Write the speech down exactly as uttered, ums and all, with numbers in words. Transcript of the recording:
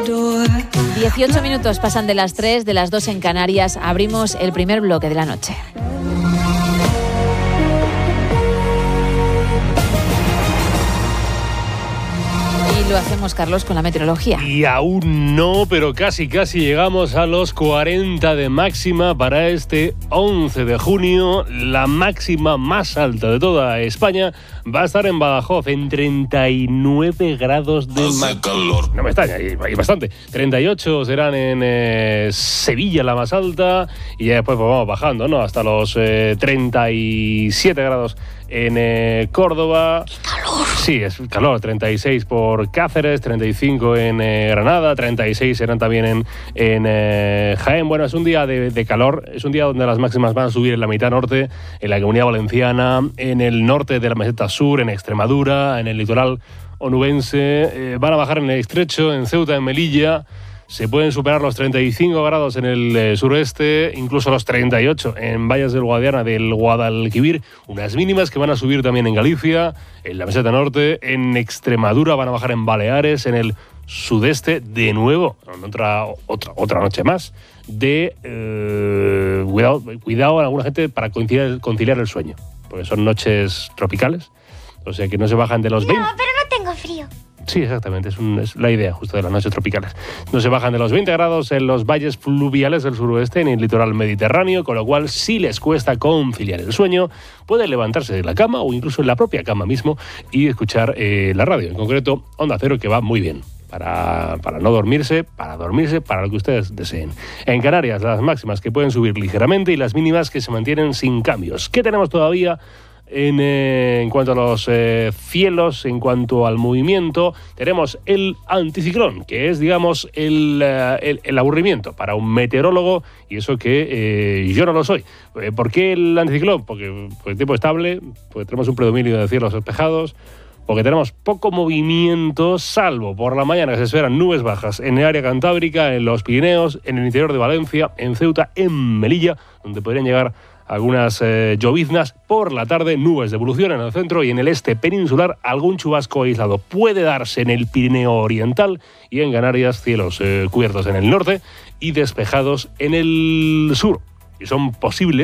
dieciocho minutos pasan de las tres, de las dos en Canarias. Abrimos el primer bloque de la noche. Lo hacemos, Carlos, con la meteorología. Y aún no, pero casi casi llegamos a los cuarenta de máxima para este once de junio. La máxima más alta de toda España va a estar en Badajoz, en treinta y nueve grados de calor. No me extraña, hay, hay bastante. treinta y ocho serán en eh, Sevilla, la más alta, y ya después pues, vamos bajando, ¿no? Hasta los eh, treinta y siete grados en eh, Córdoba. ¡Qué calor! Sí, es calor. treinta y seis por Cáceres, treinta y cinco en eh, Granada, treinta y seis serán también en, en eh, Jaén. Bueno, es un día de, de calor, es un día donde las máximas van a subir en la mitad norte, en la Comunidad Valenciana, en el norte de la meseta sur, en Extremadura, en el litoral onubense. Eh, van a bajar en el Estrecho, en Ceuta, en Melilla. Se pueden superar los treinta y cinco grados en el eh, sureste, incluso los treinta y ocho en Valles del Guadiana, del Guadalquivir. Unas mínimas que van a subir también en Galicia, en la meseta norte, en Extremadura, van a bajar en Baleares, en el sudeste, de nuevo, en otra, otra, otra noche más, de eh, cuidado, cuidado a alguna gente para conciliar, conciliar el sueño, porque son noches tropicales, o sea que no se bajan de los veinte. No, pero no tengo frío. Sí, exactamente, es, un, es la idea justo de las noches tropicales. No se bajan de los veinte grados en los valles fluviales del suroeste, en el litoral mediterráneo, con lo cual, si les cuesta conciliar el sueño, pueden levantarse de la cama o incluso en la propia cama mismo y escuchar eh, la radio, en concreto Onda Cero, que va muy bien. Para, para no dormirse, para dormirse, para lo que ustedes deseen. En Canarias, las máximas que pueden subir ligeramente y las mínimas que se mantienen sin cambios. ¿Qué tenemos todavía? En, eh, en cuanto a los eh, cielos, en cuanto al movimiento, tenemos el anticiclón, que es, digamos, el, uh, el, el aburrimiento para un meteorólogo, y eso que eh, yo no lo soy. Eh, ¿Por qué el anticiclón? Porque, porque el tiempo estable, porque tenemos un predominio de cielos despejados, porque tenemos poco movimiento, salvo por la mañana que se esperan nubes bajas en el área cantábrica, en los Pirineos, en el interior de Valencia, en Ceuta, en Melilla, donde podrían llegar algunas eh, lloviznas. Por la tarde, nubes de evolución en el centro y en el este peninsular, algún chubasco aislado puede darse en el Pirineo oriental, y en Canarias cielos eh, cubiertos en el norte y despejados en el sur. Y son posibles